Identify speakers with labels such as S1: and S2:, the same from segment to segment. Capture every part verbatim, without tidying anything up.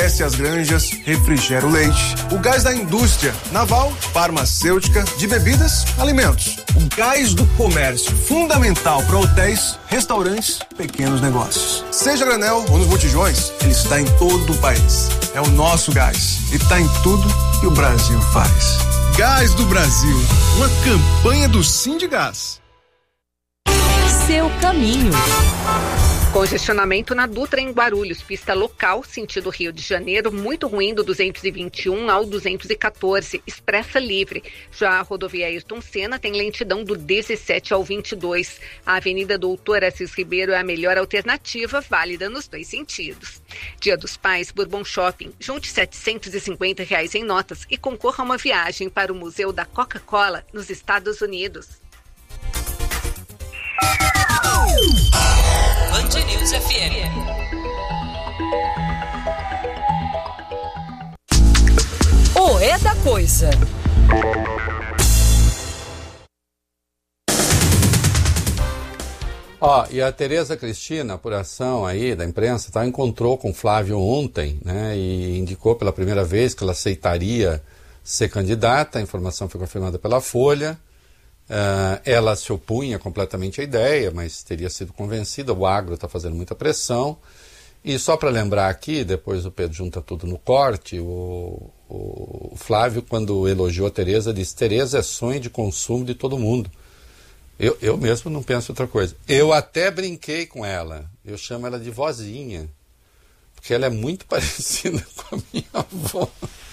S1: Abastece as granjas, refrigera o leite. O gás da indústria, naval, farmacêutica, de bebidas, alimentos. O gás do comércio, fundamental para hotéis, restaurantes, pequenos negócios. Seja granel ou nos botijões, ele está em todo o país. É o nosso gás e está em tudo que o Brasil faz. Gás do Brasil, uma campanha do Sindigás.
S2: Seu caminho.
S3: Congestionamento na Dutra em Guarulhos, pista local, sentido Rio de Janeiro, muito ruim do duzentos e vinte e um ao duzentos e quatorze, expressa livre. Já a rodovia Ayrton Senna tem lentidão do dezessete ao vinte e dois. A Avenida Doutor Assis Ribeiro é a melhor alternativa, válida nos dois sentidos. Dia dos Pais, Bourbon Shopping, junte setecentos e cinquenta reais em notas e concorra a uma viagem para o Museu da Coca-Cola nos Estados Unidos.
S2: Band News F M. O É da Coisa.
S4: Ó, e a Tereza Cristina, apuração aí da imprensa, tá, encontrou com Flávio ontem, né, e indicou pela primeira vez que ela aceitaria ser candidata. A informação foi confirmada pela Folha. Uh, ela se opunha completamente à ideia, mas teria sido convencida. O agro está fazendo muita pressão. E só para lembrar aqui, depois o Pedro junta tudo no corte, o, o Flávio, quando elogiou a Tereza, disse: Tereza é sonho de consumo de todo mundo. Eu, eu mesmo não penso outra coisa. Eu até brinquei com ela. Eu chamo ela de vozinha, porque ela é muito parecida com a minha avó.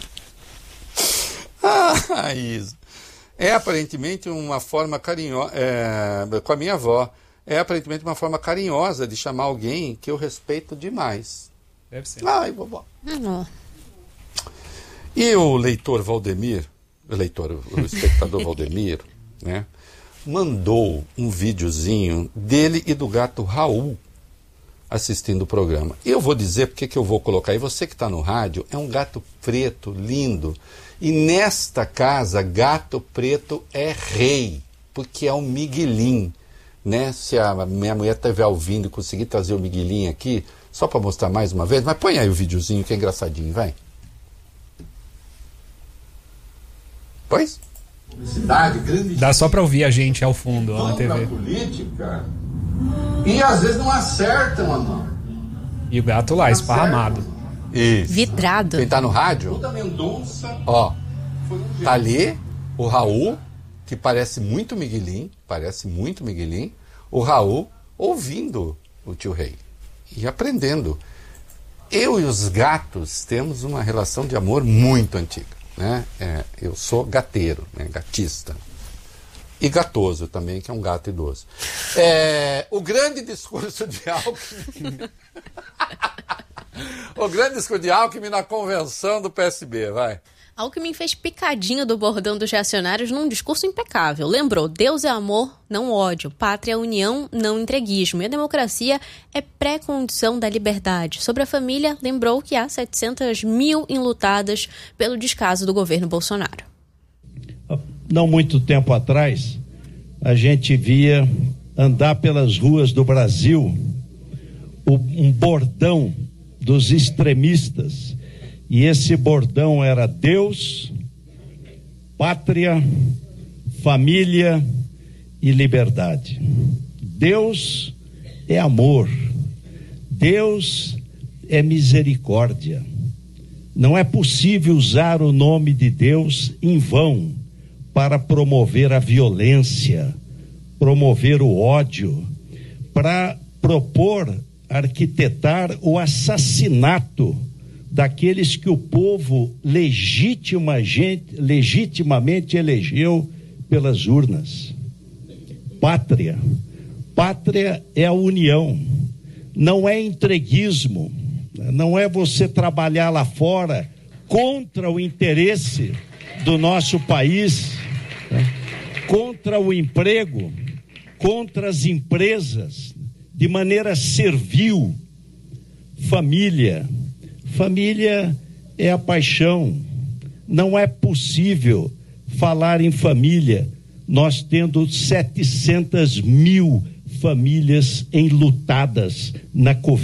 S4: Ah, Isa. É aparentemente uma forma carinhosa, é, com a minha avó, é aparentemente uma forma carinhosa de chamar alguém que eu respeito demais.
S5: Deve ser.
S4: Ai, vovó.
S6: Uhum.
S4: E o leitor Valdemir, o leitor, o espectador Valdemir, né, mandou um videozinho dele e do gato Raul assistindo o programa. Eu vou dizer porque que eu vou colocar aí. Você que está no rádio, é um gato preto, lindo. E nesta casa, gato preto é rei, porque é um miguelim, né? Se a minha mulher estiver ouvindo e conseguir trazer o miguelim aqui, só para mostrar mais uma vez, mas põe aí o videozinho que é engraçadinho, vai. Pois?
S5: Publicidade, grande. Dá só para ouvir a gente ao fundo ó, na T V.
S4: Política, e às vezes não acertam, não.
S5: E o gato lá, esparramado.
S4: Isso.
S6: Vidrado.
S4: Quem tá no rádio, ó, tá ali o Raul, que parece muito Miguelim, parece muito Miguelim, o Raul ouvindo o tio Rei e aprendendo. Eu e os gatos temos uma relação de amor muito antiga, né? É, eu sou gateiro, né? Gatista. E gatoso também, que é um gato idoso. É, o grande discurso de Alckmin... O grande discurso de Alckmin na convenção do P S B, vai.
S6: Alckmin fez picadinha do bordão dos reacionários num discurso impecável. Lembrou: Deus é amor, não ódio. Pátria é união, não entreguismo. E a democracia é pré-condição da liberdade. Sobre a família, lembrou que há setecentas mil enlutadas pelo descaso do governo Bolsonaro.
S7: Não muito tempo atrás, a gente via andar pelas ruas do Brasil um bordão dos extremistas, e esse bordão era Deus, pátria, família e liberdade. Deus é amor, Deus é misericórdia. Não é possível usar o nome de Deus em vão para promover a violência, promover o ódio, para propor arquitetar o assassinato daqueles que o povo legitimamente, legitimamente elegeu pelas urnas. Pátria. Pátria é a união, não é entreguismo, não é você trabalhar lá fora contra o interesse do nosso país, né? Contra o emprego, contra as empresas, de maneira servil. Família. Família é a paixão. Não é possível falar em família, nós tendo setecentas mil famílias enlutadas na Covid.